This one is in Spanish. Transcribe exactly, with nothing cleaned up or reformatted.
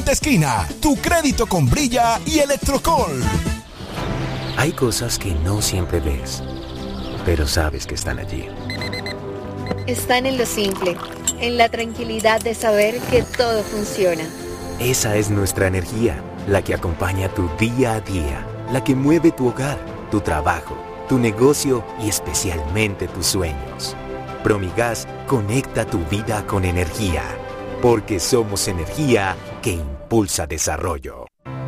De esquina, tu crédito con Brilla y Electrocol. Hay cosas que no siempre ves, pero sabes que están allí. Están en lo simple, en la tranquilidad de saber que todo funciona. Esa es nuestra energía, la que acompaña tu día a día, la que mueve tu hogar, tu trabajo, tu negocio y especialmente tus sueños. Promigas conecta tu vida con energía, porque somos energía que impulsa desarrollo.